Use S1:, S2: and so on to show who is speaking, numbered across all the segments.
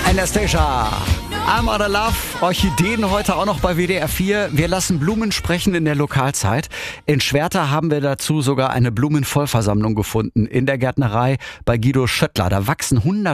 S1: Anastasia, I'm out of love. Orchideen heute auch noch bei WDR 4. Wir lassen Blumen sprechen in der Lokalzeit. In Schwerter haben wir dazu sogar eine Blumenvollversammlung gefunden. In der Gärtnerei bei Guido Schöttler. Da wachsen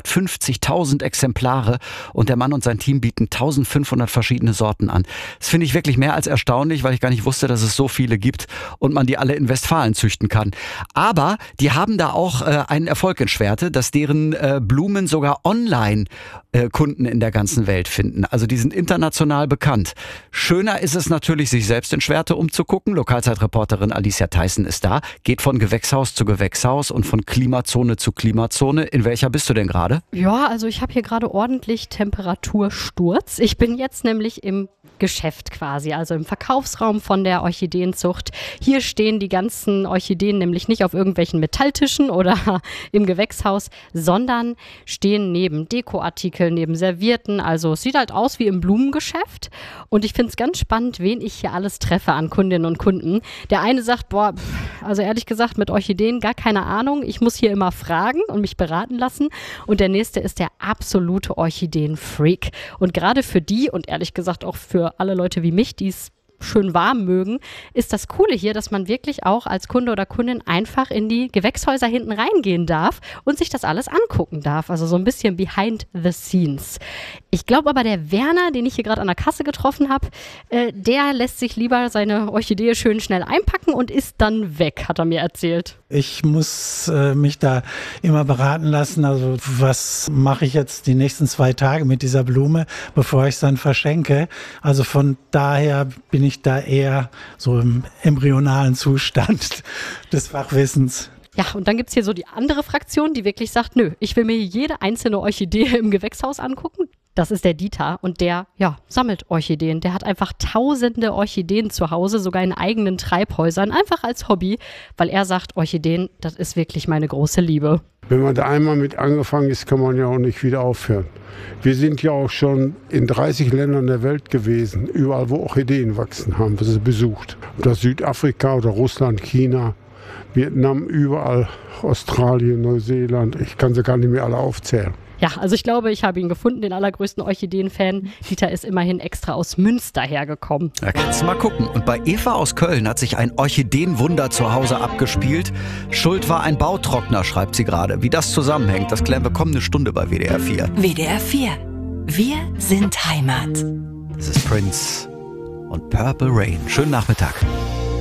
S1: 150.000 Exemplare und der Mann und sein Team bieten 1500 verschiedene Sorten an. Das finde ich wirklich mehr als erstaunlich, weil ich gar nicht wusste, dass es so viele gibt und man die alle in Westfalen züchten kann. Aber die haben da auch einen Erfolg in Schwerte, dass deren Blumen sogar online Kunden in der ganzen Welt finden. Also die sind international bekannt. Schöner ist es natürlich, sich selbst in Schwerte umzugucken. Lokalzeitreporterin Alicia Theissen ist da, geht von Gewächshaus zu Gewächshaus und von Klimazone zu Klimazone. In welcher bist du denn gerade?
S2: Ja, also ich habe hier gerade ordentlich Temperatursturz. Ich bin jetzt nämlich im Geschäft quasi, also im Verkaufsraum von der Orchideenzucht. Hier stehen die ganzen Orchideen nämlich nicht auf irgendwelchen Metalltischen oder im Gewächshaus, sondern stehen neben Dekoartikeln, neben Servierten. Also es sieht halt aus wie im Blumengeschäft und ich finde es ganz spannend, wen ich hier alles treffe an Kundinnen und Kunden. Der eine sagt, also ehrlich gesagt mit Orchideen gar keine Ahnung, ich muss hier immer fragen und mich beraten lassen, und der nächste ist der absolute Orchideen-Freak. Und gerade für die und ehrlich gesagt auch für alle Leute wie mich, die es schön warm mögen, ist das Coole hier, dass man wirklich auch als Kunde oder Kundin einfach in die Gewächshäuser hinten reingehen darf und sich das alles angucken darf. Also so ein bisschen behind the scenes. Ich glaube aber, der Werner, den ich hier gerade an der Kasse getroffen habe, der lässt sich lieber seine Orchidee schön schnell einpacken und ist dann weg, hat er mir erzählt.
S3: Ich muss mich da immer beraten lassen. Also was mache ich jetzt die nächsten 2 Tage mit dieser Blume, bevor ich es dann verschenke? Also von daher bin ich da eher so im embryonalen Zustand des Fachwissens.
S2: Ja, und dann gibt's hier so die andere Fraktion, die wirklich sagt, nö, ich will mir jede einzelne Orchidee im Gewächshaus angucken. Das ist der Dieter und der, sammelt Orchideen. Der hat einfach tausende Orchideen zu Hause, sogar in eigenen Treibhäusern, einfach als Hobby, weil er sagt, Orchideen, das ist wirklich meine große Liebe.
S4: Wenn man da einmal mit angefangen ist, kann man ja auch nicht wieder aufhören. Wir sind ja auch schon in 30 Ländern der Welt gewesen, überall wo Orchideen wachsen, haben wir sie besucht. Ob das Südafrika oder Russland, China, Vietnam, überall, Australien, Neuseeland, ich kann sie gar nicht mehr alle aufzählen.
S2: Ja, also ich glaube, ich habe ihn gefunden, den allergrößten Orchideen-Fan. Dieter ist immerhin extra aus Münster hergekommen.
S1: Da kannst du mal gucken. Und bei Eva aus Köln hat sich ein Orchideenwunder zu Hause abgespielt. Schuld war ein Bautrockner, schreibt sie gerade. Wie das zusammenhängt, das klären wir kommende Stunde bei WDR 4.
S5: WDR 4. Wir sind Heimat.
S1: Das ist Prince und Purple Rain. Schönen Nachmittag.